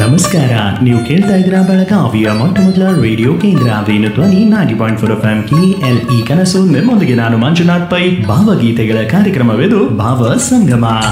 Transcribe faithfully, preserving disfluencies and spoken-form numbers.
ನಮಸ್ಕಾರ. ನೀವು ಕೇಳ್ತಾ ಇದ್ದೀರಾ ಬೆಳಗಾವಿಯ ಮೊಟ್ಟ ಮೊದಲ ರೇಡಿಯೋ ಕೇಂದ್ರ ವೇಣು ಧ್ವನಿ ninety point four F M K L E ಕನಸು. ನಿಮ್ಮೊಂದಿಗೆ ನಾನು ಮಂಜುನಾಥ್ ಪೈ. ಭಾವಗೀತೆಗಳ ಕಾರ್ಯಕ್ರಮವಿದು ಭಾವ ಸಂಗಮ.